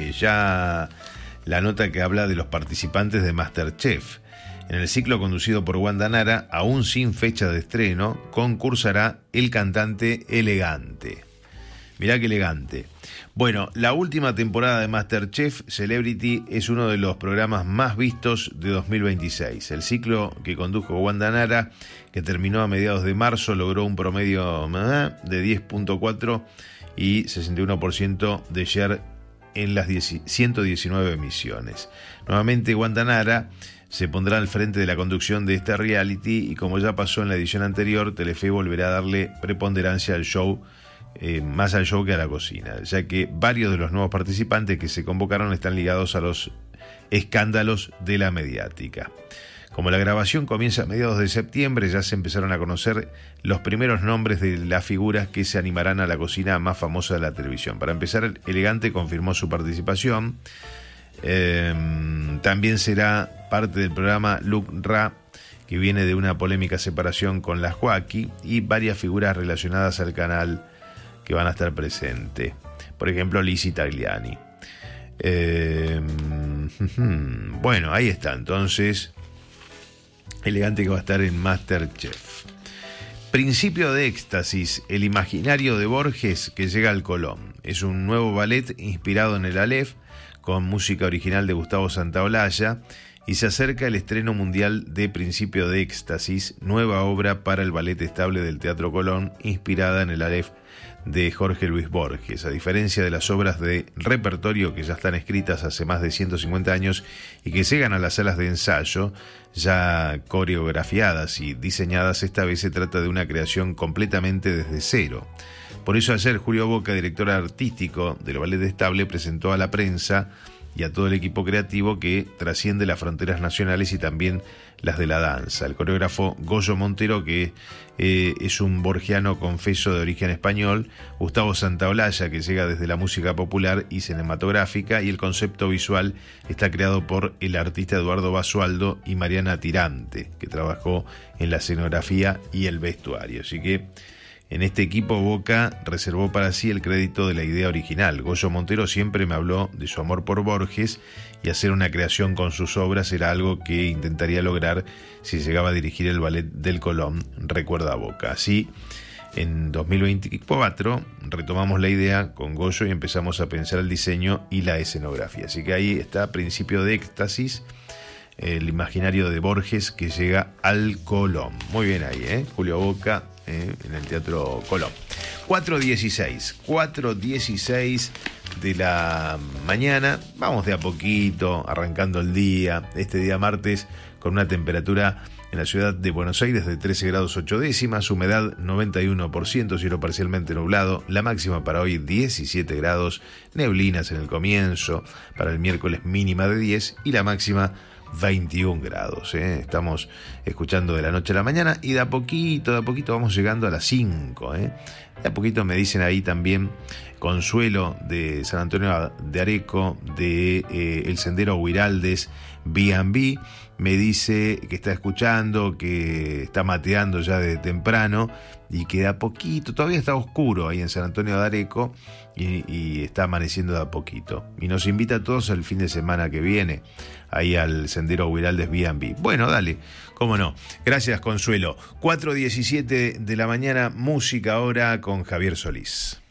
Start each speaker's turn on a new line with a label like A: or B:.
A: ya la nota que habla de los participantes de MasterChef. En el ciclo conducido por Wanda Nara, aún sin fecha de estreno, concursará el cantante Elegante. Mirá qué elegante. Bueno, la última temporada de MasterChef Celebrity es uno de los programas más vistos de 2026. El ciclo que condujo Wanda Nara, que terminó a mediados de marzo, logró un promedio de 10.4 y 61% de share en las 119 emisiones. Nuevamente Wanda Nara se pondrá al frente de la conducción de este reality y, como ya pasó en la edición anterior, Telefe volverá a darle preponderancia al show, más al show que a la cocina, ya que varios de los nuevos participantes que se convocaron están ligados a los escándalos de la mediática. Como la grabación comienza a mediados de septiembre, ya se empezaron a conocer los primeros nombres de las figuras que se animarán a la cocina más famosa de la televisión. Para empezar, Elegante confirmó su participación. También será parte del programa Luke Ra, que viene de una polémica separación con las Joaquí, y varias figuras relacionadas al canal que van a estar presentes. Por ejemplo, Lizzie Tagliani. Bueno, ahí está. Entonces, Elegante, que va a estar en MasterChef. Principio de éxtasis, el imaginario de Borges que llega al Colón. Es un nuevo ballet inspirado en el Aleph, con música original de Gustavo Santaolalla, y se acerca el estreno mundial de Principio de éxtasis, nueva obra para el ballet estable del Teatro Colón, inspirada en el Aleph de Jorge Luis Borges. A diferencia de las obras de repertorio que ya están escritas hace más de 150 años y que llegan a las salas de ensayo, ya coreografiadas y diseñadas, esta vez se trata de una creación completamente desde cero. Por eso ayer Julio Boca, director artístico del Ballet Estable, presentó a la prensa y a todo el equipo creativo que trasciende las fronteras nacionales y también las de la danza. El coreógrafo Goyo Montero, que es un borgiano confeso de origen español, Gustavo Santaolalla, que llega desde la música popular y cinematográfica, y el concepto visual está creado por el artista Eduardo Basualdo y Mariana Tirante, que trabajó en la escenografía y el vestuario. Así que en este equipo Boca reservó para sí el crédito de la idea original. Goyo Montero siempre me habló de su amor por Borges, y hacer una creación con sus obras era algo que intentaría lograr si llegaba a dirigir el Ballet del Colón, recuerda Boca. Así, en 2024 retomamos la idea con Goyo y empezamos a pensar el diseño y la escenografía. Así que ahí está Principio de éxtasis, el imaginario de Borges que llega al Colón. Muy bien ahí, Julio Boca, en el Teatro Colón. 4:16 de la mañana. Vamos de a poquito, arrancando el día. Este día martes, con una temperatura en la ciudad de Buenos Aires de 13 grados 8 décimas, humedad 91%, cielo parcialmente nublado. La máxima para hoy 17 grados, neblinas en el comienzo. Para el miércoles mínima de 10 y la máxima 21 grados. Estamos escuchando de la noche a la mañana y de a poquito vamos llegando a las 5. De a poquito me dicen ahí también Consuelo de San Antonio de Areco, de el Sendero Huiraldes B&B, me dice que está escuchando, que está mateando ya de temprano y que de a poquito, todavía está oscuro ahí en San Antonio de Areco y está amaneciendo de a poquito. Y nos invita a todos el fin de semana que viene ahí al Sendero Huiraldes B&B. Bueno, dale, cómo no. Gracias, Consuelo. 4:17 de la mañana, música ahora con Javier Solís.